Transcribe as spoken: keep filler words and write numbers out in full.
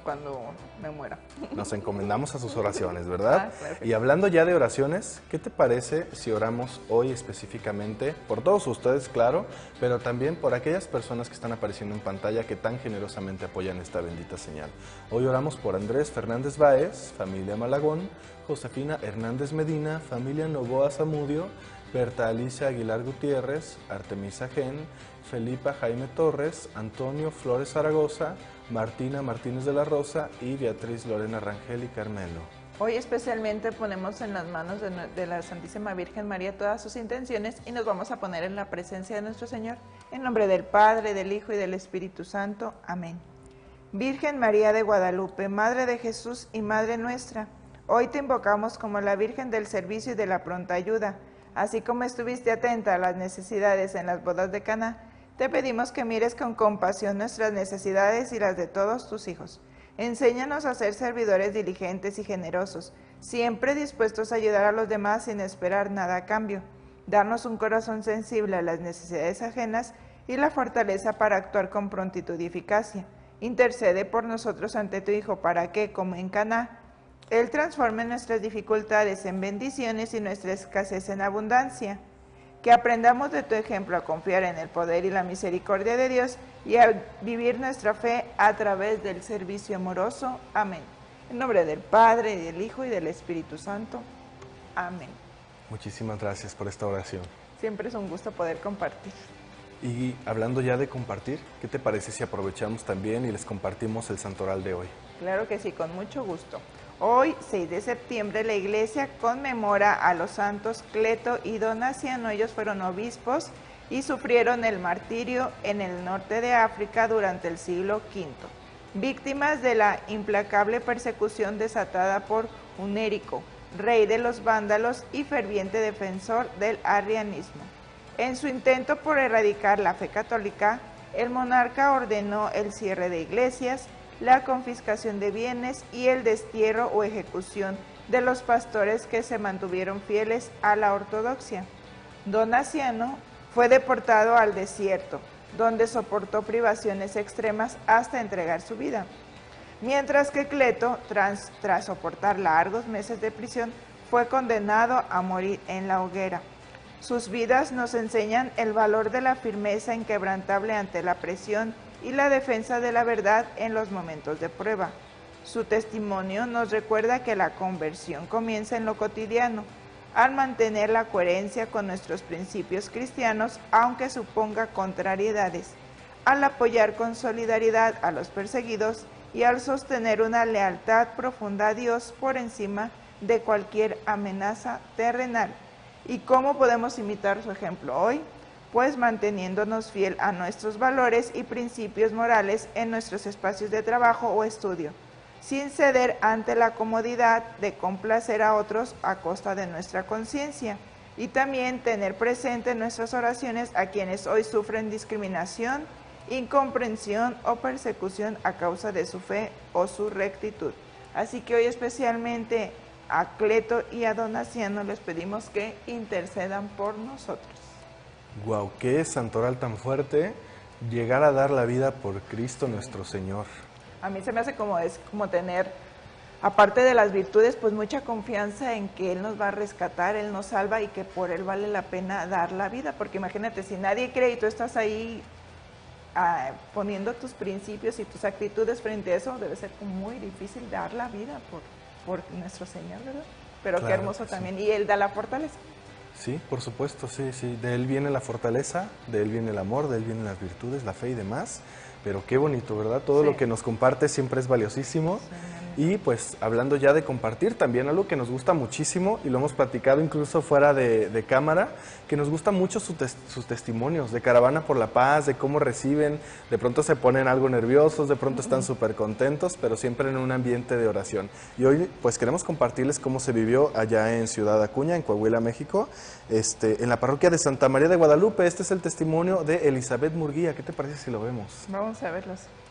cuando me muera. Nos encomendamos a sus oraciones, ¿verdad? Ah, claro que y sí. hablando ya de oraciones, ¿qué te parece si oramos hoy específicamente por todos ustedes, claro, pero también por aquellas personas que están apareciendo en pantalla que tan generosamente apoyan esta bendita señal? Hoy oramos por Andrés Fernández Báez, familia Malagón, Josefina Hernández Medina, familia Novoa Zamudio, Berta Alicia Aguilar Gutiérrez, Artemisa Gen, Felipa Jaime Torres, Antonio Flores Zaragoza, Martina Martínez de la Rosa y Beatriz Lorena Rangel y Carmelo. Hoy especialmente ponemos en las manos de, de la Santísima Virgen María todas sus intenciones y nos vamos a poner en la presencia de nuestro Señor. En nombre del Padre, del Hijo y del Espíritu Santo. Amén. Virgen María de Guadalupe, Madre de Jesús y Madre nuestra, hoy te invocamos como la Virgen del servicio y de la pronta ayuda. Así como estuviste atenta a las necesidades en las bodas de Caná, te pedimos que mires con compasión nuestras necesidades y las de todos tus hijos. Enséñanos a ser servidores diligentes y generosos, siempre dispuestos a ayudar a los demás sin esperar nada a cambio. Darnos un corazón sensible a las necesidades ajenas y la fortaleza para actuar con prontitud y eficacia. Intercede por nosotros ante tu Hijo para que, como en Caná, Él transforme nuestras dificultades en bendiciones y nuestra escasez en abundancia. Que aprendamos de tu ejemplo a confiar en el poder y la misericordia de Dios y a vivir nuestra fe a través del servicio amoroso. Amén. En nombre del Padre, y del Hijo y del Espíritu Santo. Amén. Muchísimas gracias por esta oración. Siempre es un gusto poder compartir. Y hablando ya de compartir, ¿qué te parece si aprovechamos también y les compartimos el santoral de hoy? Claro que sí, con mucho gusto. Hoy, seis de septiembre, la Iglesia conmemora a los santos Cleto y Donaciano. Ellos fueron obispos y sufrieron el martirio en el norte de África durante el siglo quinto, víctimas de la implacable persecución desatada por Hunérico, rey de los vándalos y ferviente defensor del arrianismo. En su intento por erradicar la fe católica, el monarca ordenó el cierre de iglesias, la confiscación de bienes y el destierro o ejecución de los pastores que se mantuvieron fieles a la ortodoxia. Donaciano fue deportado al desierto, donde soportó privaciones extremas hasta entregar su vida, mientras que Cleto, tras, tras soportar largos meses de prisión, fue condenado a morir en la hoguera. Sus vidas nos enseñan el valor de la firmeza inquebrantable ante la presión y la defensa de la verdad en los momentos de prueba. Su testimonio nos recuerda que la conversión comienza en lo cotidiano, al mantener la coherencia con nuestros principios cristianos, aunque suponga contrariedades, al apoyar con solidaridad a los perseguidos y al sostener una lealtad profunda a Dios por encima de cualquier amenaza terrenal. ¿Y cómo podemos imitar su ejemplo hoy? Pues manteniéndonos fiel a nuestros valores y principios morales en nuestros espacios de trabajo o estudio, sin ceder ante la comodidad de complacer a otros a costa de nuestra conciencia, y también tener presente en nuestras oraciones a quienes hoy sufren discriminación, incomprensión o persecución a causa de su fe o su rectitud. Así que hoy especialmente a Cleto y a Donaciano les pedimos que intercedan por nosotros. Guau, qué santoral tan fuerte, llegar a dar la vida por Cristo nuestro Señor. A mí se me hace como es como tener, aparte de las virtudes, pues mucha confianza en que Él nos va a rescatar, Él nos salva y que por Él vale la pena dar la vida, porque imagínate, si nadie cree y tú estás ahí ah, poniendo tus principios y tus actitudes frente a eso, debe ser muy difícil dar la vida por, por nuestro Señor, ¿verdad? Pero Claro, qué hermoso también, sí. Y Él da la fortaleza. Sí, por supuesto, sí, sí. De Él viene la fortaleza, de Él viene el amor, de Él vienen las virtudes, la fe y demás. Pero qué bonito, ¿verdad? Todo sí. Lo que nos comparte siempre es valiosísimo. Sí. Y pues hablando ya de compartir, también algo que nos gusta muchísimo, y lo hemos platicado incluso fuera de, de cámara, que nos gusta mucho su tes, sus testimonios de Caravana por la Paz, de cómo reciben, de pronto se ponen algo nerviosos, de pronto están súper contentos, pero siempre en un ambiente de oración. Y hoy pues queremos compartirles cómo se vivió allá en Ciudad Acuña, en Coahuila, México, este, en la parroquia de Santa María de Guadalupe. Este es el testimonio de Elizabeth Murguía. ¿Qué te parece si lo vemos? Vamos a verlos.